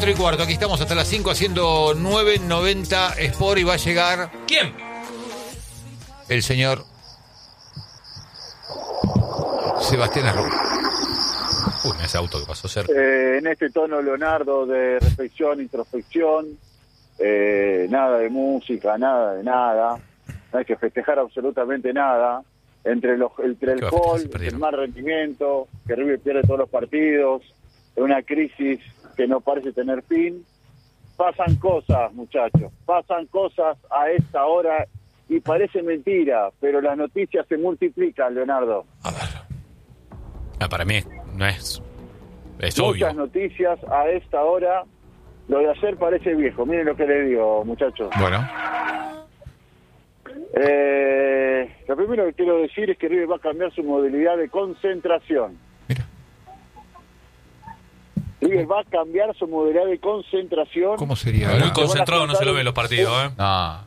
4:15. Aquí estamos hasta las 5 haciendo 990 Sport y va a llegar... ¿Quién? El señor Sebastián Arroyo. Uy, ese auto que pasó cerca. En este tono, Leonardo, de reflexión, introspección, nada de música, nada de nada. No hay que festejar absolutamente nada. Entre el gol, el mal rendimiento, que River pierde todos los partidos, una crisis que no parece tener fin. Pasan cosas, muchachos, pasan cosas a esta hora y parece mentira, pero las noticias se multiplican, Leonardo. A ver. Para mí no es Muchas obvio. noticias a esta hora. Lo de ayer parece viejo. Miren lo que le digo, muchachos. Bueno. Lo primero que quiero decir es que River va a cambiar su modalidad de concentración. Mira. River va a cambiar su modalidad de concentración. ¿Cómo sería? Muy concentrado no se lo ven los partidos, ¿eh? No.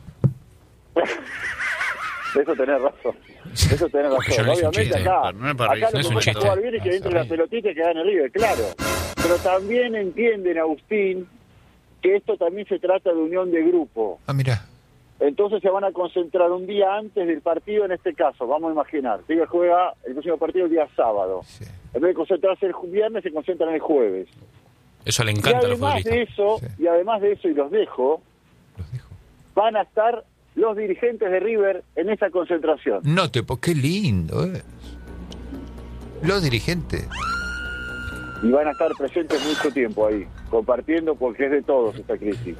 Eso tenés razón. Eso tenés Porque yo razón. no hice un Obviamente chiste, acá, no es para acá reírse, lo no es que un cuesta chiste. jugar bien y que entre la pelotita y que gane River, claro. Pero también entienden, Agustín, que esto también se trata de unión de grupo. Ah, mira. Entonces se van a concentrar un día antes del partido, en este caso, vamos a imaginar. River juega el próximo partido el día sábado. Sí. En vez de concentrarse el viernes, se concentran el jueves. Eso le Y encanta a los además de futbolistas. eso, Sí. y además de eso, y los dejo, van a estar los dirigentes de River en esa concentración. No te... Qué lindo es. Los dirigentes. Y van a estar presentes mucho tiempo ahí, compartiendo, porque es de todos esta crisis.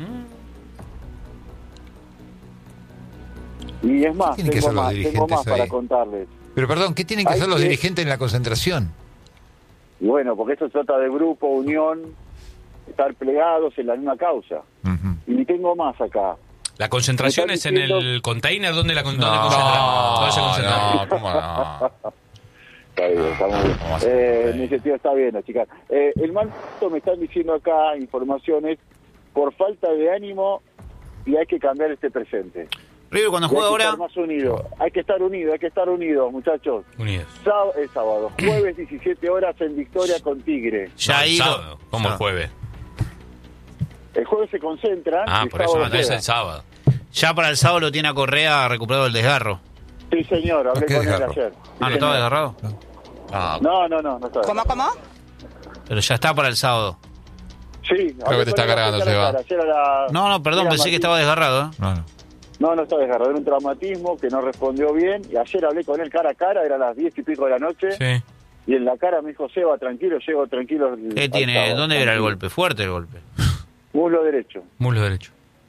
Y es más, ¿Qué tienen que hacer los tengo dirigentes más para ahí? contarles. Pero perdón, ¿qué tienen que Hay hacer los que- dirigentes en la concentración? Y bueno, porque esto se trata de grupo, unión, estar plegados en la misma causa. Ujú. Y tengo más acá. ¿La concentración Me es están en diciendo- el container? ¿Dónde la No, concentran? ¿Dónde se concentran? no, ¿cómo no? Está bien, está muy bien. ¿Cómo hace? Mi sentido está bien, chicas. El manto me están diciendo acá informaciones por falta de ánimo y hay que cambiar este presente. River cuando Y hay juega que ahora, estar más unidos. Hay que estar unidos, muchachos. Unidos. El sábado, jueves 17 horas en Victoria con Tigre. ya No, ha el ido. sábado, como el jueves. El jueves se concentran. Ah, y por eso, sábado es juegan. el sábado. Ya para el sábado lo tiene a Correa recuperado el desgarro. Sí, señor, hablé ¿Qué con él desgarro? ayer. Sí, ¿No señor. estaba desgarrado? No está. ¿Cómo? Pero ya está para el sábado. Sí, Creo que te está cargando, Seba. No, perdón, pensé que estaba desgarrado, ¿eh? No. No está desgarrado, era un traumatismo que no respondió bien. Y ayer hablé con él cara a cara, era las 10 y pico de la noche. Sí. Y en la cara me dijo, Seba, tranquilo, llego tranquilo. ¿Qué tiene? ¿Dónde era el golpe? Fuerte el golpe. Muslo derecho. Muslo derecho.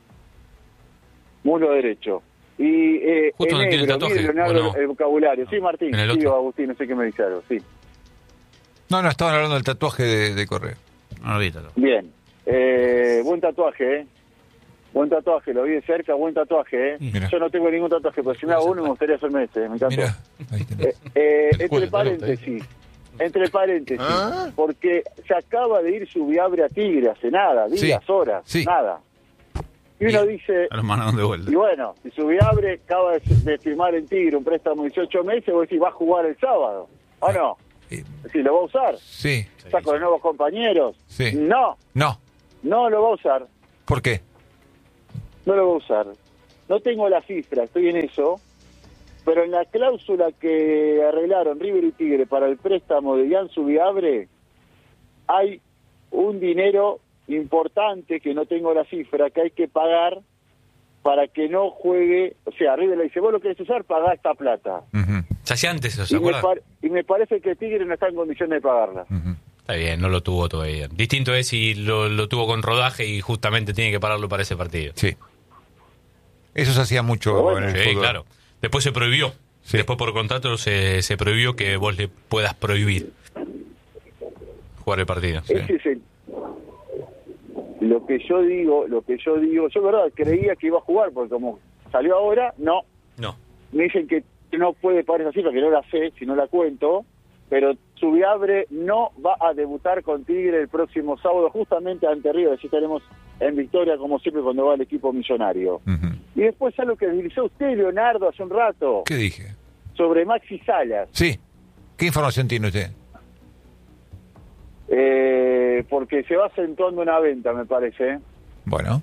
Muslo derecho. Y Justo donde tiene el tatuaje, mire, Leonardo, ¿o no? el vocabulario. Sí, Martín, En el sí, otro. Agustín, no sé qué me dijeron, sí. No, estaban hablando del tatuaje de Correa. No lo vi, Tato. Bien. Buen tatuaje, ¿eh? Buen tatuaje, lo vi de cerca, buen tatuaje, ¿eh? Mira. Yo no tengo ningún tatuaje, pero si me hago uno me gustaría hacerme este, me encantó. Mira, ahí tenés. Entre paréntesis, porque se acaba de ir Subiabre a Tigre hace nada, días, Sí, horas, sí. nada. Y uno dice, A los mandaron de vuelta. y bueno, si Subiabre acaba de firmar en Tigre un préstamo de 18 meses, vos decís, va a jugar el sábado, ¿o no? Si lo va a usar, Sí, está con los nuevos compañeros. Sí. No no. lo va a usar. ¿Por qué? No lo voy a usar. No tengo la cifra, estoy en eso, pero en la cláusula que arreglaron River y Tigre para el préstamo de Ian Subiabre hay un dinero importante que no tengo la cifra, que hay que pagar para que no juegue. O sea, River le dice, vos lo querés usar, pagá esta plata. Ujú, Se hacía antes, ¿se Y me, acuerdan? y me parece que Tigre no está en condiciones de pagarla. ujú. Está bien, no lo tuvo todavía. Distinto es si lo tuvo con rodaje y justamente tiene que pararlo para ese partido. Sí. Eso se hacía mucho Pero bueno, en el Sí, fútbol. claro. Después se prohibió. Sí. Después por contrato se prohibió que vos le puedas prohibir jugar el partido. Sí. Ese es lo que yo digo, yo verdad creía que iba a jugar, porque como salió ahora, no. No. Me dicen que no puede pagar esa cifra, que no la sé, si no la cuento, pero Subiabre no va a debutar con Tigre el próximo sábado, justamente ante River, así estaremos en Victoria, como siempre, cuando va el equipo millonario. Ujú. Y después algo que dirigió usted, Leonardo, hace un rato, ¿Qué dije? sobre Maxi Salas. Sí. ¿Qué información tiene usted? porque se va acentuando una venta, me parece. Bueno.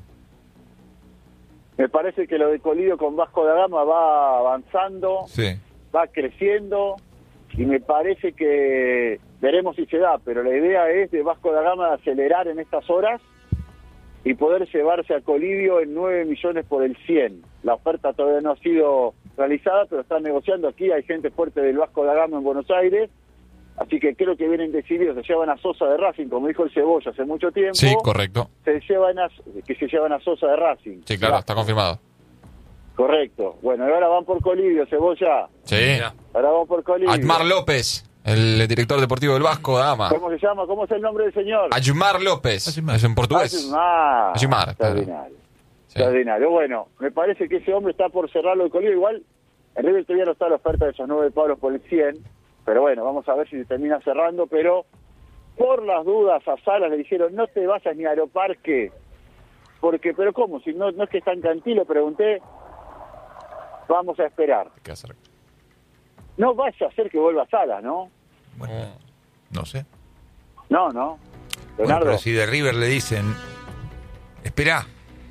Me parece que lo de Colidio con Vasco da Gama va avanzando, Sí. va creciendo, y me parece que veremos si se da, pero la idea es de Vasco da Gama de acelerar en estas horas y poder llevarse a Colidio en 9 millones por el 100. La oferta todavía no ha sido realizada, pero están negociando aquí, hay gente fuerte del Vasco da Gama en Buenos Aires, así que creo que vienen decididos, se llevan a Sosa de Racing, como dijo el Cebolla hace mucho tiempo. Sí, correcto. Se llevan a Sosa de Racing. Sí, claro, está confirmado. Correcto. Bueno, y ahora van por Colidio, Cebolla. Sí. Ahora van por Colidio. Aymar López, el director deportivo del Vasco da Gama. ¿Cómo se llama? ¿Cómo es el nombre del señor? Aymar López. Es en portugués. Aymar, Extraordinario. Sí. Extraordinario. Bueno, me parece que ese hombre está por cerrarlo de Colidio. Igual, en River todavía no está la oferta de esos 9 palos por el 100. Pero bueno, vamos a ver si se termina cerrando. Pero por las dudas a Salas le dijeron, no te vayas ni a Aeroparque. Porque, pero ¿cómo? Si no es que está en Cantilo, pregunté. Vamos a esperar. ¿Qué hacer? No vaya a ser que vuelva a Salas, ¿no? Bueno, no sé. No. Bueno, Leonardo. pero si de River le dicen, espera,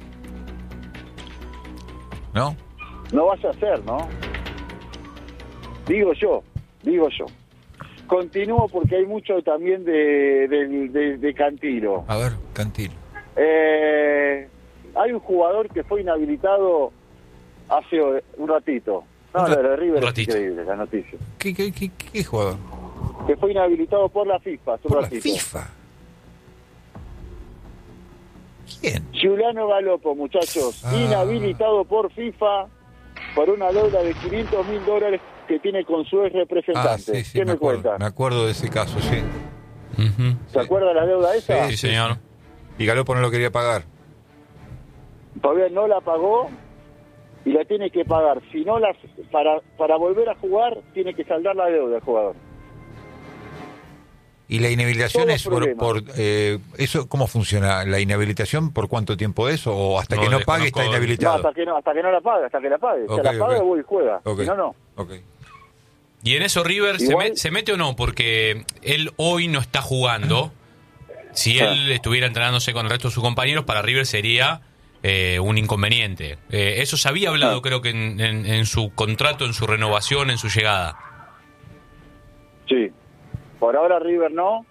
¿no? No vaya a ser, ¿no? Digo yo. Continúo porque hay mucho también de Cantilo. A ver, Cantilo. Hay un jugador que fue inhabilitado hace un ratito. No, lo de River es increíble, la noticia. ¿Qué jugador? Que fue inhabilitado por la FIFA hace un ¿Por la ratito. FIFA? ¿Quién? Giuliano Galopo, muchachos, inhabilitado por FIFA por una deuda de $500.000 que tiene con su ex representante. Sí, ¿Qué me cuenta? Me acuerdo de ese caso, sí. ¿Se acuerda de la deuda esa? Sí, señor. Y Galopo no lo quería pagar. Todavía no la pagó y la tiene que pagar. Si no, para volver a jugar, tiene que saldar la deuda el jugador. ¿Y la inhabilitación Todo es problema. eso cómo funciona? ¿La inhabilitación por cuánto tiempo es? ¿O hasta No, que no pague desconozco. está No, inhabilitado? hasta que no la pague, hasta que la pague. Ok, Se la paga, ok. vuelve y juega. Ok. Si no, no. Ok. Y en eso River Igual- se mete o no, porque él hoy no está jugando. Si él estuviera entrenándose con el resto de sus compañeros, para River sería un inconveniente. Eso se había hablado, creo que en su contrato, en su renovación, en su llegada. Sí. Por ahora River no.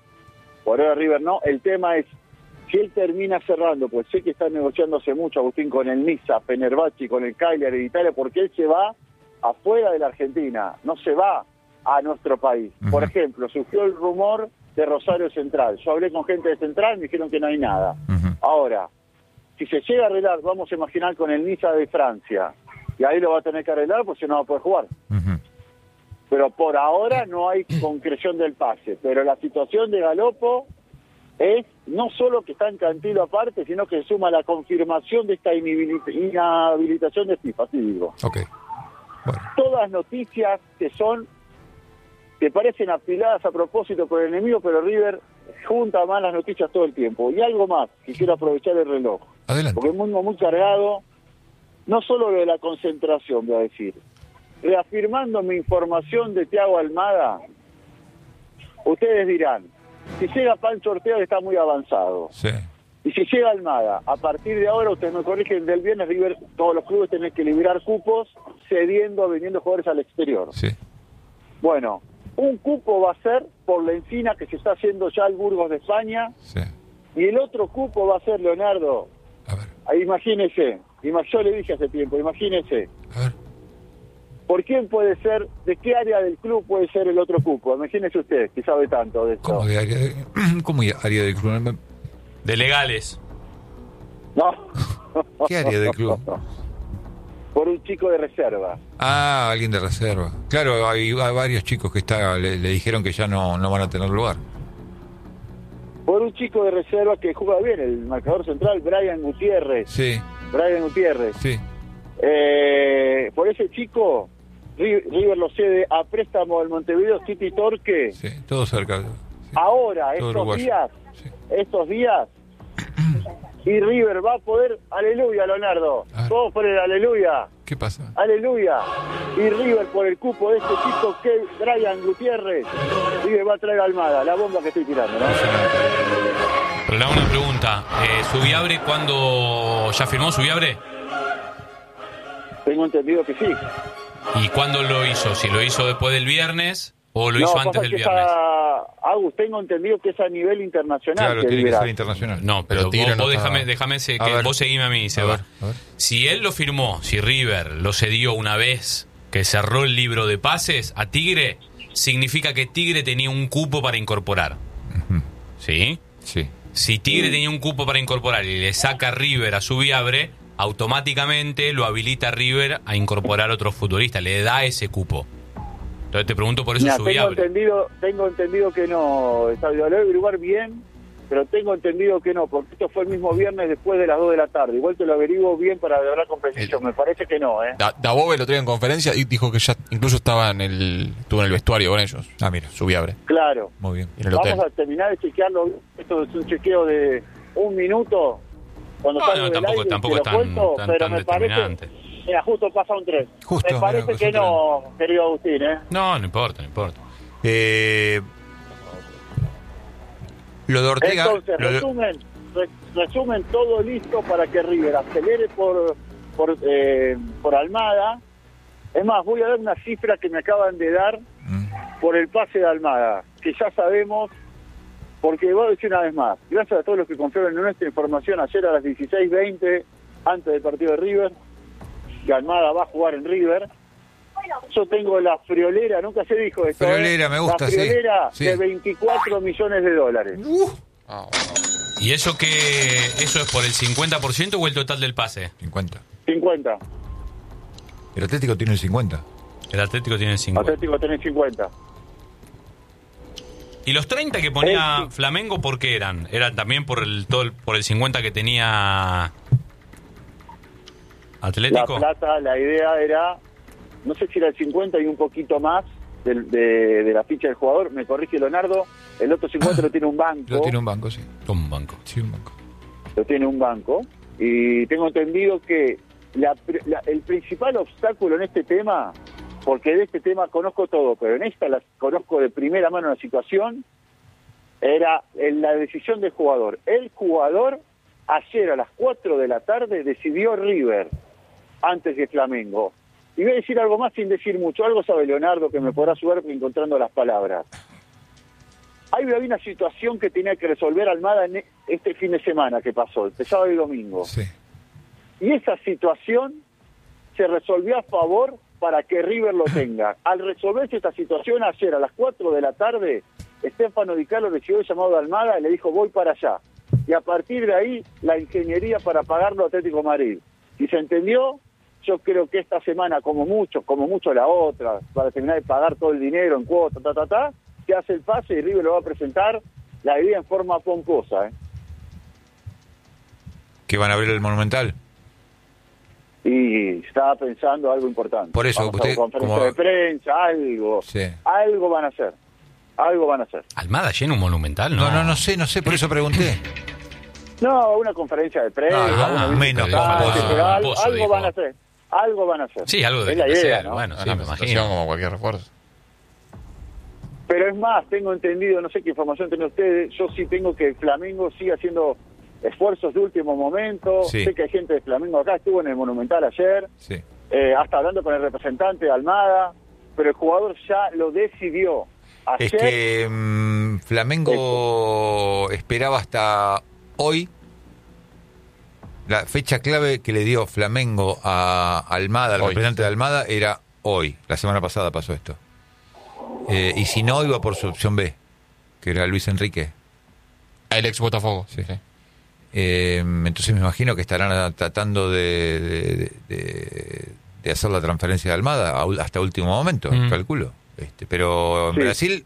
El tema es, si él termina cerrando, pues sé que está negociando hace mucho, Agustín, con el Niza, Fenerbahce, con el Cagliari de Italia, porque él se va afuera de la Argentina, no se va a nuestro país. Por ejemplo, surgió el rumor de Rosario Central. Yo hablé con gente de Central, me dijeron que no hay nada. Ahora, si se llega a arreglar, vamos a imaginar con el Niza de Francia, y ahí lo va a tener que arreglar, pues si no va a poder jugar. Pero por ahora no hay concreción del pase. Pero la situación de Galopo es no solo que está en Cantilo aparte, sino que suma la confirmación de esta inhabilitación de FIFA, así digo. Ok. Bueno. Todas noticias que parecen apiladas a propósito por el enemigo, pero River junta más las noticias todo el tiempo. Y algo más, que quiero aprovechar el reloj. Adelante. Porque es muy cargado, no solo lo de la concentración, voy a decir. Reafirmando mi información de Thiago Almada, ustedes dirán, si llega Pancho Ortega está muy avanzado. Sí. Y si llega Almada, a partir de ahora, ustedes me corrigen, del viernes River, todos los clubes tienen que liberar cupos, vendiendo jugadores al exterior. Sí. Bueno, un cupo va a ser por la Encina, que se está haciendo ya el Burgos de España, Sí. y el otro cupo va a ser, Leonardo, A ver. imagínese, yo le dije hace tiempo, imagínese, A ver. ¿por quién puede ser, de qué área del club puede ser el otro cupo? Imagínese usted, que sabe tanto de esto. ¿Cómo de área de, cómo área del club? De legales. No. ¿Qué área del club? Por un chico de reserva. Ah, alguien de reserva. Claro, hay varios chicos que le dijeron que ya no van a tener lugar. Por un chico de reserva que juega bien, el marcador central, Brian Gutiérrez. Sí. Brian Gutiérrez. Sí. Por ese chico, River lo cede a préstamo del Montevideo City Torque. Sí, todo cerca. Sí. Ahora, Todo estos uruguayo. días, Sí. estos días, y River va a poder, aleluya, Leonardo, todos por el aleluya. ¿Qué pasa? Aleluya. Y River por el cupo de este chico que Brian Gutiérrez, River va a traer a Almada, la bomba que estoy tirando, ¿no? Pero le hago una pregunta, ¿Subiabre cuándo ya firmó Subiabre? Tengo entendido que sí. ¿Y cuándo lo hizo? ¿Si lo hizo después del viernes o lo hizo antes del viernes? Agus, tengo entendido que es a nivel internacional. Claro, tiene que ser internacional. No, pero vos déjame que vos seguime a mí, Seba. A ver. Si él lo firmó, si River lo cedió una vez que cerró el libro de pases a Tigre, significa que Tigre tenía un cupo para incorporar. Uh-huh. ¿Sí? Sí. Si Tigre tenía un cupo para incorporar y le saca a River a Subiabre, automáticamente lo habilita a River a incorporar otro futbolista, le da ese cupo. Entonces te pregunto por eso Subiabre. Tengo entendido que no, lo voy a averiguar bien, pero tengo entendido que no, porque esto fue el mismo viernes después de las 2 de la tarde. Igual te lo averiguo bien para hablar con precisión, me parece que no, ¿eh? Dabove lo traía en conferencia y dijo que ya incluso estuvo en el vestuario con ellos. Mira. Subiabre. Claro. Muy bien. En el hotel. Vamos a terminar de chequearlo. Esto es un chequeo de 1 minuto. Cuando salgo del aire, tampoco te lo tan cuento, pero tan me determinante. parece, mira, justo pasa un 3. Justo, me parece mira, que no, querido Agustín, ¿eh? No importa. Lo de Ortega... Entonces, resumen todo listo para que River acelere por Almada. Es más, voy a dar una cifra que me acaban de dar por el pase de Almada, que ya sabemos, porque voy a decir una vez más, gracias a todos los que confiaron en nuestra información ayer a las 16:20, antes del partido de River, que Almada va a jugar en River. Yo tengo la friolera, nunca se dijo esto. Friolera, me gusta, la friolera sí. de $24 millones. ¿Y eso es por el 50% o el total del pase? 50. 50. El Atlético tiene el 50. El Atlético tiene el 50. Atlético tiene 50. ¿Y los 30 que ponía Flamengo por qué eran? ¿Eran también por el 50 que tenía Atlético? La plata, la idea era, no sé si era el 50 y un poquito más de la ficha del jugador, me corrige Leonardo, el otro 50 lo tiene un banco. Lo tiene un banco, sí. Un banco. Sí, un banco. Lo tiene un banco. Y tengo entendido que el principal obstáculo en este tema, porque de este tema conozco todo, pero en esta la conozco de primera mano la situación, era la decisión del jugador. El jugador ayer a las 4 de la tarde decidió River antes que Flamengo. Y voy a decir algo más sin decir mucho. Algo sabe Leonardo que me podrá ayudar encontrando las palabras. Había una situación que tenía que resolver Almada en este fin de semana que pasó, el sábado y domingo. Sí. Y esa situación se resolvió a favor para que River lo tenga. Al resolverse esta situación ayer a las 4 de la tarde, Stefano Di Carlo recibió el llamado de Almada y le dijo voy para allá. Y a partir de ahí la ingeniería para pagarlo a Atlético de Madrid. Si se entendió, yo creo que esta semana como mucho la otra, para terminar de pagar todo el dinero en cuotas, se hace el pase y River lo va a presentar la idea en forma pomposa. ¿Que van a abrir el Monumental? Y estaba pensando algo importante. Por eso, Vamos usted, a conferencia como... de prensa, algo. Sí. Algo van a hacer. ¿Almada llena un Monumental? No sé, por eso pregunté. No, una conferencia de prensa. Menos. Algo van a hacer. Sí, algo de la idea, hacer. ¿no? Bueno, sí, Una me presentación imagino. como cualquier refuerzo. Pero es más, tengo entendido, no sé qué información tienen ustedes, yo sí tengo que Flamengo sigue haciendo esfuerzos de último momento. Sí. Sé que hay gente de Flamengo acá, estuvo en el Monumental ayer, Sí. hasta hablando con el representante de Almada, pero el jugador ya lo decidió. Ayer, Es que Flamengo esperaba hasta hoy. La fecha clave que le dio Flamengo a Almada, al representante de Almada, era hoy. La semana pasada pasó esto. Y si no, iba por su opción B, que era Luis Enrique. El ex Botafogo. Sí. Entonces me imagino que estarán tratando de hacer la transferencia de Almada hasta último momento, calculo. Pero en Brasil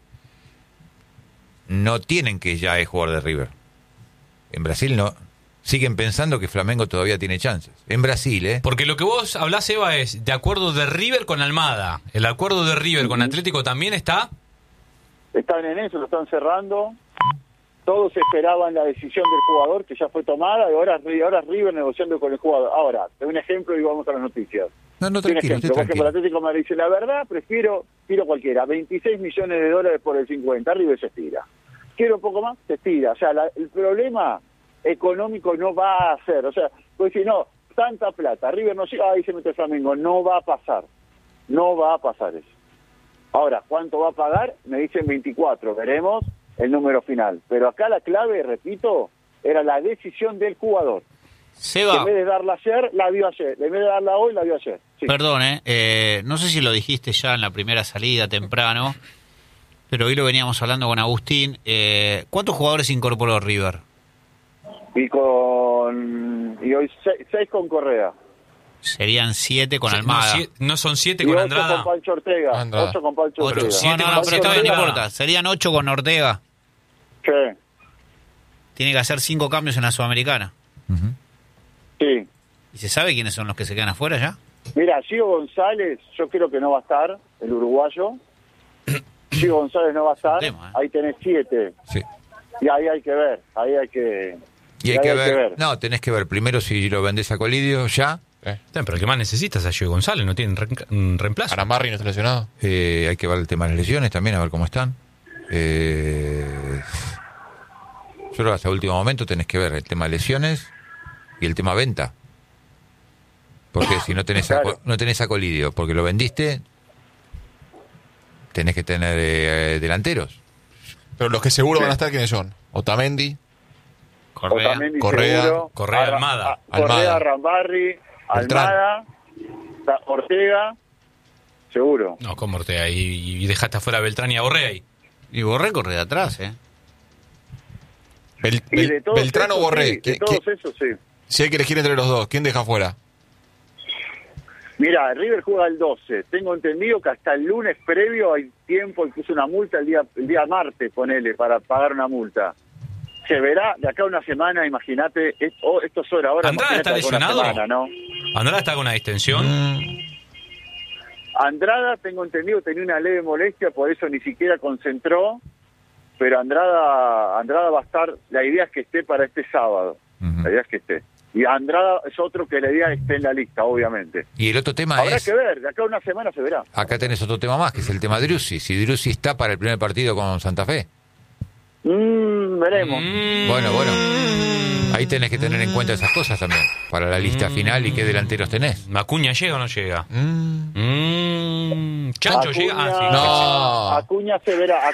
no tienen que ya es jugador de River. En Brasil no. Siguen pensando que Flamengo todavía tiene chances. En Brasil, Porque lo que vos hablás, Eva, es de acuerdo de River con Almada. ¿El acuerdo de River con Atlético también está? están en eso, lo están cerrando. todos esperaban la decisión del jugador que ya fue tomada y ahora River negociando con el jugador. Ahora, te doy un ejemplo y vamos a las noticias. No, Un tranquilo, ejemplo, por ejemplo, el Atlético de Madrid dice, la verdad, prefiero cualquiera, 26 millones de dólares por el 50, River se estira. Quiero un poco más, se estira. O sea, el problema económico no va a ser, o sea, pues si no, tanta plata, River no llega, ahí se mete Flamengo, no va a pasar eso. Ahora, ¿cuánto va a pagar? Me dicen 24, veremos el número final. Pero acá la clave, repito, era la decisión del jugador. Seba. En vez de darla ayer, la vio ayer. En vez de darla hoy, la vio ayer. Sí. Perdón, no sé si lo dijiste ya en la primera salida temprano, pero hoy lo veníamos hablando con Agustín. ¿Cuántos jugadores incorporó River? Y hoy 6 con Correa. Serían 7 con Sí, Almada. no son 7 Y con 8 Andrada. con Pancho Ortega. Andrada. 8 con Pancho Ortega. siete No, con pero está bien, no Ortega. importa. Serían 8 con Ortega. Sí, Tiene que hacer 5 cambios en la Sudamericana. Ujú. sí. ¿Y se sabe quiénes son los que se quedan afuera ya? Mira, Gio González, yo creo que no va a estar, el uruguayo. Gio González no va a estar. Tema, Ahí tenés 7. Sí. Y ahí hay que ver. Ahí hay que... Y hay ahí que ver, no, tenés que ver primero si lo vendés a Colidio ya. Pero el que más necesitas es a Gio González, no tienen reemplazo. Aramarri no está lesionado. Hay que ver el tema de las lesiones también, a ver cómo están. Solo hasta último momento tenés que ver el tema de lesiones y el tema venta. Porque si no tenés, Claro. no tenés a Colidio, porque lo vendiste, tenés que tener delanteros. Pero los que seguro Sí. van a estar, ¿quiénes son? Otamendi. Correa. Otamendi Correa, seguro. Correa, Almada. Correa, Almada. Rambarri, Beltrán. Almada, Ortega, seguro. No, como Ortega. Y dejaste afuera a Beltrán y a Borré ahí. Y Borré corre de atrás, Y de todos Beltrán o esos, Borré. sí, de todos esos, sí. Si hay que elegir entre los dos, ¿quién deja fuera? Mira, River juega el 12. Tengo entendido que hasta el lunes previo hay tiempo, incluso una multa el día martes, ponele, para pagar una multa. Se verá de acá a una semana, imagínate, esto es hora ahora. ¿Andrada está imagínate de acá a una lesionado? semana, ¿no? Andrada está con una distensión. Andrada, tengo entendido, tenía una leve molestia, por eso ni siquiera concentró, pero Andrada va a estar, la idea es que esté para este sábado, Ujú. la idea es que esté. Y Andrada es otro que la idea esté en la lista, obviamente. Y el otro tema Habrá es, que ver, de acá a una semana se verá. acá tenés otro tema más, que es el tema Driussi. Si Driussi está para el primer partido con Santa Fe. Veremos. Bueno, ahí tenés que tener en cuenta esas cosas también, para la lista final y qué delanteros tenés. ¿Acuña llega o no llega? ¿Chancho llega? Ah, sí. No. Acuña se verá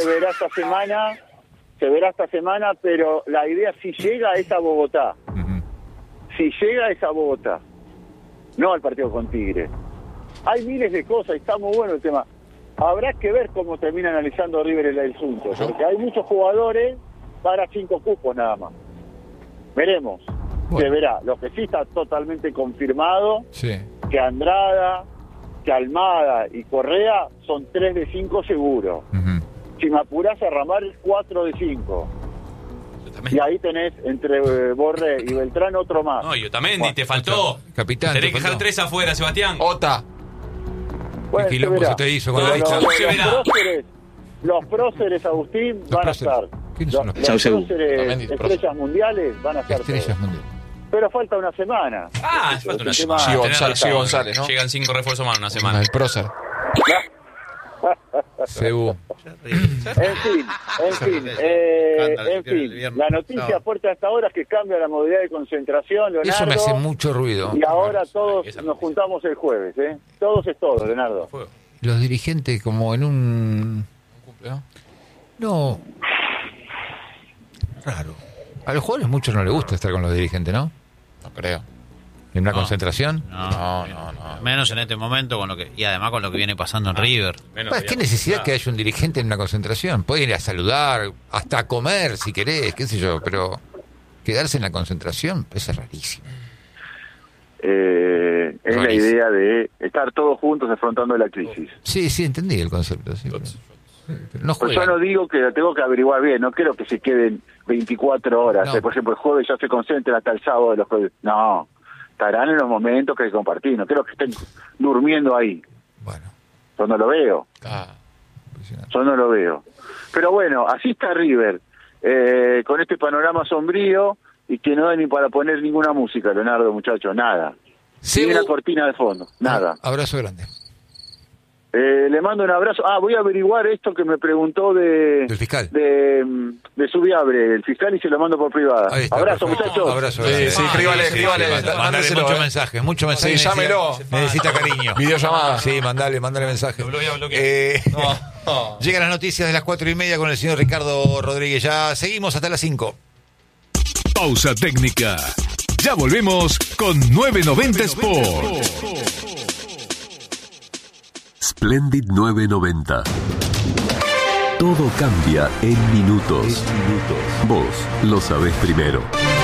esta semana, pero la idea si llega es a Bogotá. Ujú. Si llega es a Bogotá, no al partido con Tigre. Hay miles de cosas, y está muy bueno el tema. Habrá que ver cómo termina analizando River el asunto, porque hay muchos jugadores para 5 cupos nada más. Veremos, Bueno. se verá. Lo que sí está totalmente confirmado, Sí. que Andrada, que Almada y Correa son 3 de 5 seguro. Ujú. Si me apurás a ramar, 4 de 5. Y ahí tenés entre Borré y Beltrán otro más. No, y Otamendi, Bueno, te faltó. Capitán, Tenés te que dejar faltó. 3 afuera, Sebastián. Ota. Bueno, qué quilombo se verá. se te hizo con Pero la lista. Se verá. los próceres, Agustín, van próceres. a estar. ¿Quiénes son los Los próceres? próceres, Otamendi, estrellas mundiales, van a estar Estrellas todos. mundiales. Pero falta una semana. Ah, Es falta un una tema- semana. Sí, Tenés González, razón. sí, González, ¿no? Llegan 5 refuerzos más en una semana. El prócer. Cebu. En fin, la noticia fuerte hasta ahora es que cambia la modalidad de concentración, Leonardo. Eso me hace mucho ruido. Y ahora todos esa nos juntamos el jueves, ¿eh? Todos es todo, Leonardo. Fuego. Los dirigentes como en un... ¿No? No. Raro. A los jugadores muchos no les gusta estar con los dirigentes, ¿no? No creo. En una concentración. No. Menos en este momento y además con lo que viene pasando en River. Menos Pues, ¿qué digamos, necesidad nada. que haya un dirigente en una concentración? Puede ir a saludar, hasta a comer si querés, qué sé yo, pero quedarse en la concentración es rarísimo. Es la Rarísimo. idea de estar todos juntos afrontando la crisis. Sí, entendí el concepto. Sí, pero no Pues yo juegan. no digo que la tengo que averiguar bien, no creo que se queden 24 horas. No. Por ejemplo, el jueves ya se concentran hasta el sábado de los jueves. No, estarán en los momentos que hay que compartir. No creo que estén durmiendo ahí. Bueno, Yo no lo veo. Ah, impresionante. Yo no lo veo. Pero bueno, así está River. con este panorama sombrío y que no hay ni para poner ninguna música, Leonardo, muchachos, nada. Ni una cortina de fondo, nada. Abrazo grande. Le mando un abrazo. Voy a averiguar esto que me preguntó del fiscal. De Subiabre, el fiscal, y se lo mando por privada. Abrazo, perfecto. muchachos. Abrazo. Sí, escríbale. Mandale muchos mensajes, muchos mensajes. Sí, llámelo. Necesita cariño. Videollamada. Sí, mandale mensajes. Llegan las noticias de las 4:30 con el señor Ricardo Rodríguez. Ya seguimos hasta las 5. Pausa técnica. Ya volvemos con 990 Sport. Splendid 990. Todo cambia en minutos. Vos lo sabés primero.